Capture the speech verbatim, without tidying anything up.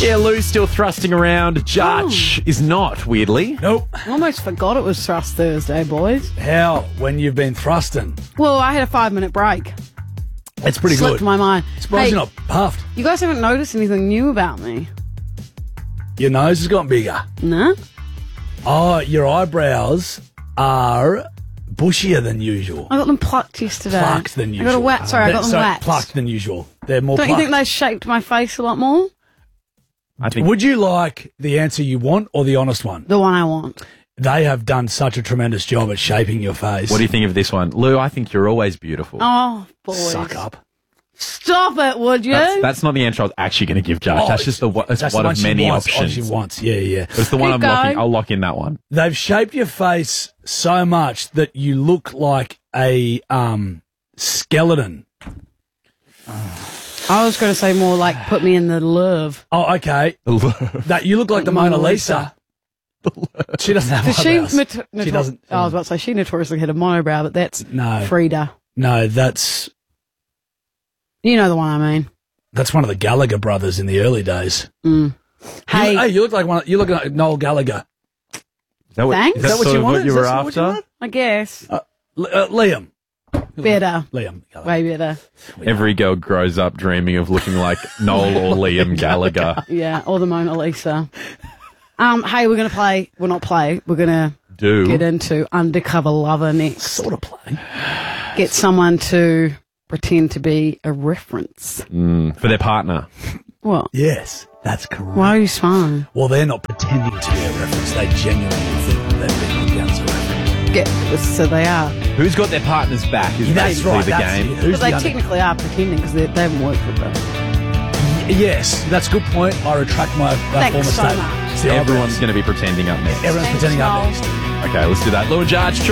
Yeah, Lou's still thrusting around. Judge Oh. is not, weirdly. Nope. I almost forgot it was Thrust Thursday, boys. How when you've been thrusting? Well, I had a five-minute break. It's pretty Slipped good. my mind. Surprised Hey, you're not puffed. you guys haven't noticed anything new about me? Your nose has gotten bigger. No? Oh, your eyebrows are bushier than usual. I got them plucked yesterday. Plucked than usual. I got a wax. Sorry, I They're- got them sorry, waxed. Plucked than usual. They're more Don't plucked. you think they shaped my face a lot more? I think. Would you like the answer you want or the honest one? The one I want. They have done such a tremendous job at shaping your face. What do you think of this one? Lou, I think you're always beautiful. Oh, boys. Suck up. Stop it, would you? That's, that's not the answer I was actually going to give, Judge. Oh, that's just the one, that's That's one the one of she many wants. Oh, options. she wants. Yeah, yeah. It's the one Keep I'm locking. going. I'll lock in that one. They've shaped your face so much that you look like a um, skeleton. I was going to say more like put me in the love. Oh, okay. That you look like the Mona Lisa. She doesn't have Does she, eyebrows. not- She notor- doesn't. Oh, I was about to say she notoriously had a monobrow, but that's No. Frida. No, that's You know the one I mean. that's one of the Gallagher brothers in the early days. Mm. Hey, You, hey, you look like one. You look like Noel Gallagher. Is that what, Thanks. is that Is that what sort you of wanted? what you Is were that what you after? wanted? I guess. Uh, L- uh, Liam. Better. Liam. Gallagher. Way better. Every girl grows up dreaming of looking like Noel or Liam Gallagher. Yeah, or the Mona Lisa. Um, hey, we're going to play. Well, not play. We're going to Do. get into Undercover Lover next. Sort of play. Get someone to pretend to be a reference. Mm, for their partner. What? Yes, that's correct. Why are you smiling? Well, they're not pretending to be a reference. They genuinely think that they've been looked down as a reference. Get, so they are. Who's got their partner's back is That's basically right. the That's game. it. Who's But they the other- technically are pretending because they, they haven't worked with them. Y- Yes, that's a good point. I retract my uh, Thanks former so statement. much. It's the Everyone's eyebrows. going to be pretending up next. Everyone's Thanks, pretending up Noel. next. Okay, let's do that. Lou and Judge.